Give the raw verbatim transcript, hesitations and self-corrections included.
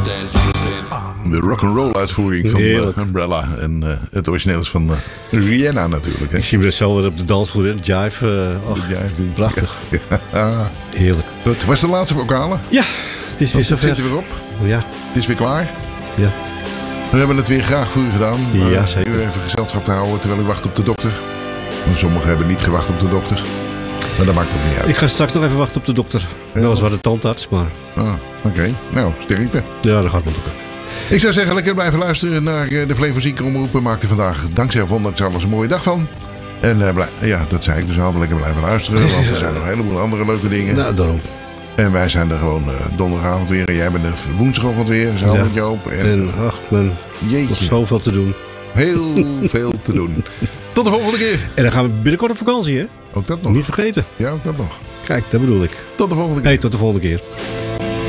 De rock'n'roll uitvoering van uh, Umbrella. En uh, het origineel is van uh, Rihanna natuurlijk. Hè? Ik zie me zelf weer op de dansvloer. Hè? Jive. Uh, oh, Jive prachtig. Ja. Heerlijk. Het was de laatste vocale. Ja, het is weer zover. Het zit er weer op. Ja. Het is weer klaar. Ja. We hebben het weer graag voor u gedaan. Ja, zeker. U even gezelschap te houden terwijl u wacht op de dokter. Want sommigen hebben niet gewacht op de dokter. Maar dat maakt ook niet uit. Ik ga straks nog even wachten op de dokter. Ja. Weliswaar de tandarts, maar... Ah, oké. Okay. Nou, sterkte. Ja, dat gaat wel lukken. Ik zou zeggen, lekker blijven luisteren naar de Flevozieke omroepen. Maak er vandaag dankzij Vondax alles een mooie dag van. En uh, blij, ja, dat zei ik dus al. Lekker blijven luisteren. Want er zijn nog een heleboel andere leuke dingen. Nou, daarom. En wij zijn er gewoon uh, donderdagavond weer. En jij bent er woensdagochtend weer. Zo ja. met Joop. En, en ach, man. Jeetje. Nog zoveel te doen. Heel veel te doen. Tot de volgende keer. En dan gaan we binnenkort op vakantie, hè? Ook dat nog. Niet vergeten. Ja, ook dat nog. Kijk, dat bedoel ik. Tot de volgende keer. Hey, tot de volgende keer.